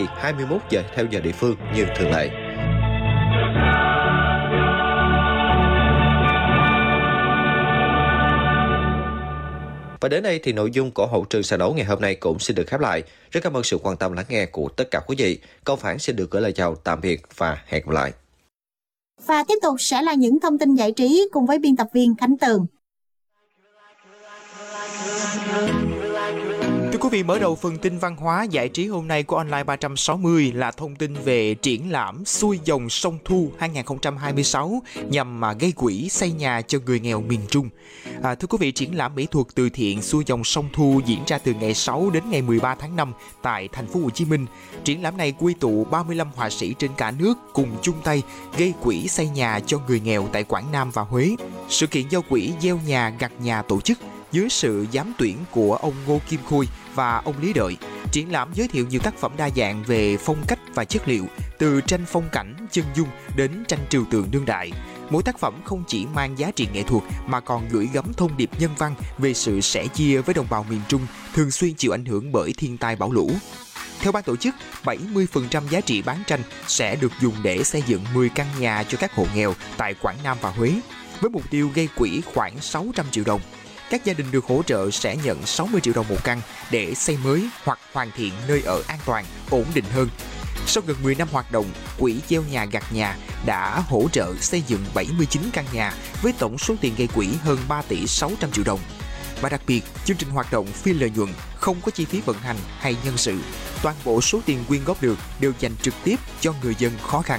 kỳ 21 giờ theo giờ địa phương như thường lệ. Và đến đây thì nội dung của hậu trường sàn đấu ngày hôm nay cũng xin được khép lại. Rất cảm ơn sự quan tâm lắng nghe của tất cả quý vị. Câu phán xin được gửi lời chào tạm biệt và hẹn gặp lại. Và tiếp tục sẽ là những thông tin giải trí cùng với biên tập viên Khánh Tường. Thưa quý vị, mở đầu phần tin văn hóa giải trí hôm nay của Online 360 là thông tin về triển lãm Xuôi dòng sông Thu 2026 nhằm gây quỹ xây nhà cho người nghèo miền Trung. Thưa quý vị, triển lãm mỹ thuật từ thiện Xuôi dòng sông Thu diễn ra từ ngày 6 đến ngày 13 tháng 5 tại thành phố Hồ Chí Minh. Triển lãm này quy tụ 35 họa sĩ trên cả nước cùng chung tay gây quỹ xây nhà cho người nghèo tại Quảng Nam và Huế. Sự kiện do quỹ Gieo Nhà Gặt Nhà tổ chức dưới sự giám tuyển của ông Ngô Kim Khôi và ông Lý Đợi. Triển lãm giới thiệu nhiều tác phẩm đa dạng về phong cách và chất liệu, từ tranh phong cảnh, chân dung đến tranh trừu tượng đương đại. Mỗi tác phẩm không chỉ mang giá trị nghệ thuật mà còn gửi gắm thông điệp nhân văn về sự sẻ chia với đồng bào miền Trung thường xuyên chịu ảnh hưởng bởi thiên tai bão lũ. Theo ban tổ chức, 70% giá trị bán tranh sẽ được dùng để xây dựng 10 căn nhà cho các hộ nghèo tại Quảng Nam và Huế, với mục tiêu gây quỹ khoảng 600 triệu đồng. Các gia đình được hỗ trợ sẽ nhận 60 triệu đồng một căn để xây mới hoặc hoàn thiện nơi ở an toàn, ổn định hơn. Sau gần 10 năm hoạt động, quỹ Gieo Nhà Gặt Nhà đã hỗ trợ xây dựng 79 căn nhà với tổng số tiền gây quỹ hơn 3 tỷ 600 triệu đồng. Và đặc biệt, chương trình hoạt động phi lợi nhuận, không có chi phí vận hành hay nhân sự. Toàn bộ số tiền quyên góp được đều dành trực tiếp cho người dân khó khăn.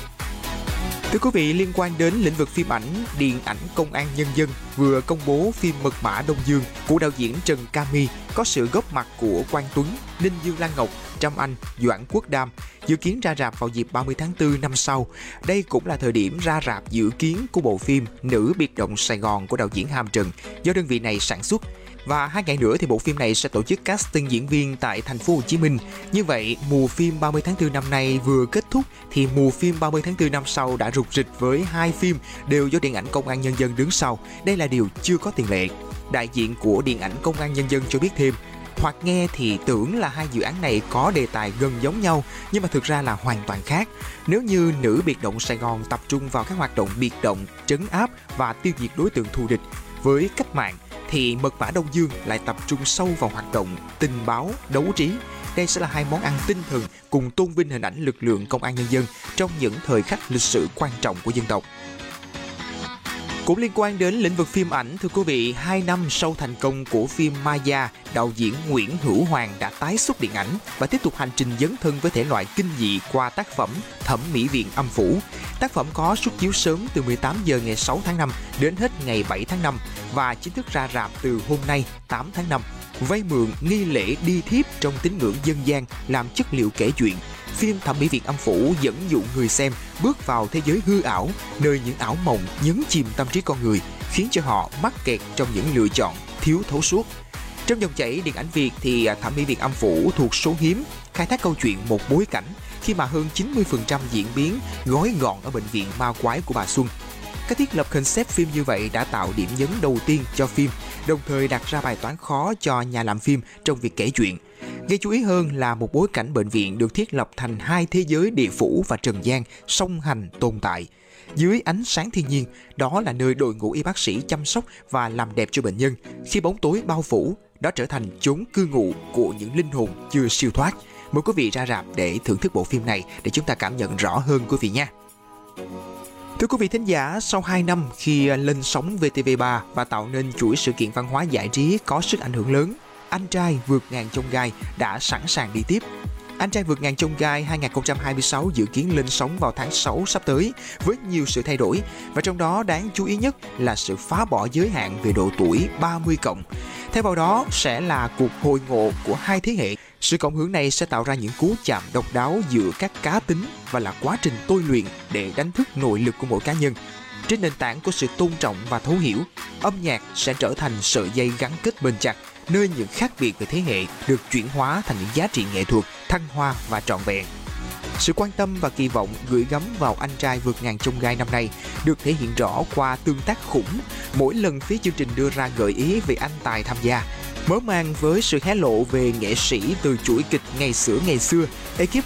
Thưa quý vị, liên quan đến lĩnh vực phim ảnh, Điện ảnh Công an Nhân dân vừa công bố phim Mật mã Đông Dương của đạo diễn Trần Cami có sự góp mặt của Quang Tuấn, Ninh Dương Lan Ngọc, Trâm Anh, Doãn Quốc Đam, dự kiến ra rạp vào dịp 30 tháng 4 năm sau. Đây cũng là thời điểm ra rạp dự kiến của bộ phim Nữ biệt động Sài Gòn của đạo diễn Hàm Trần do đơn vị này sản xuất. Và 2 ngày nữa thì bộ phim này sẽ tổ chức casting diễn viên tại thành phố Hồ Chí Minh. Như vậy, mùa phim 30 tháng 4 năm nay vừa kết thúc thì mùa phim 30 tháng 4 năm sau đã rục rịch với 2 phim đều do Điện ảnh Công an Nhân dân đứng sau. Đây là điều chưa có tiền lệ. Đại diện của Điện ảnh Công an Nhân dân cho biết thêm, hoặc nghe thì tưởng là 2 dự án này có đề tài gần giống nhau, nhưng mà thực ra là hoàn toàn khác. Nếu như Nữ biệt động Sài Gòn tập trung vào các hoạt động biệt động, trấn áp và tiêu diệt đối tượng thù địch với cách mạng, thì Mật mã Đông Dương lại tập trung sâu vào hoạt động tình báo, đấu trí. Đây sẽ là 2 món ăn tinh thần cùng tôn vinh hình ảnh lực lượng Công an Nhân dân trong những thời khắc lịch sử quan trọng của dân tộc. Cũng liên quan đến lĩnh vực phim ảnh, thưa quý vị, 2 năm sau thành công của phim Maya, đạo diễn Nguyễn Hữu Hoàng đã tái xuất điện ảnh và tiếp tục hành trình dấn thân với thể loại kinh dị qua tác phẩm Thẩm mỹ viện âm phủ. Tác phẩm có suất chiếu sớm từ 18 giờ ngày 6 tháng 5 đến hết ngày 7 tháng 5 và chính thức ra rạp từ hôm nay 8 tháng 5. Vay mượn nghi lễ đi thiếp trong tín ngưỡng dân gian làm chất liệu kể chuyện, phim Thẩm mỹ viện âm phủ dẫn dụ người xem bước vào thế giới hư ảo, nơi những ảo mộng nhấn chìm tâm trí con người, khiến cho họ mắc kẹt trong những lựa chọn thiếu thấu suốt. Trong dòng chảy điện ảnh Việt thì Thẩm mỹ viện âm phủ thuộc số hiếm khai thác câu chuyện một bối cảnh khi mà hơn 90% diễn biến gói gọn ở bệnh viện ma quái của bà Xuân. Các thiết lập concept phim như vậy đã tạo điểm nhấn đầu tiên cho phim, đồng thời đặt ra bài toán khó cho nhà làm phim trong việc kể chuyện. Gây chú ý hơn là một bối cảnh bệnh viện được thiết lập thành 2 thế giới địa phủ và trần gian song hành tồn tại. Dưới ánh sáng thiên nhiên, đó là nơi đội ngũ y bác sĩ chăm sóc và làm đẹp cho bệnh nhân. Khi bóng tối bao phủ, đó trở thành chốn cư ngụ của những linh hồn chưa siêu thoát. Mời quý vị ra rạp để thưởng thức bộ phim này để chúng ta cảm nhận rõ hơn quý vị nha. Thưa quý vị thính giả, sau 2 năm khi lên sóng VTV3 và tạo nên chuỗi sự kiện văn hóa giải trí có sức ảnh hưởng lớn, Anh trai vượt ngàn chông gai đã sẵn sàng đi tiếp. Anh trai vượt ngàn chông gai 2026 dự kiến lên sóng vào tháng 6 sắp tới với nhiều sự thay đổi, và trong đó đáng chú ý nhất là sự phá bỏ giới hạn về độ tuổi 30+. Thay vào đó sẽ là cuộc hội ngộ của 2 thế hệ. Sự cộng hưởng này sẽ tạo ra những cú chạm độc đáo giữa các cá tính và là quá trình tôi luyện để đánh thức nội lực của mỗi cá nhân. Trên nền tảng của sự tôn trọng và thấu hiểu, âm nhạc sẽ trở thành sợi dây gắn kết bền chặt, nơi những khác biệt về thế hệ được chuyển hóa thành những giá trị nghệ thuật, thăng hoa và trọn vẹn. Sự quan tâm và kỳ vọng gửi gắm vào Anh trai vượt ngàn chông gai năm nay được thể hiện rõ qua tương tác khủng. Mỗi lần phía chương trình đưa ra gợi ý về anh tài tham gia, mở màn với sự hé lộ về nghệ sĩ từ chuỗi kịch ngày xưa, ekip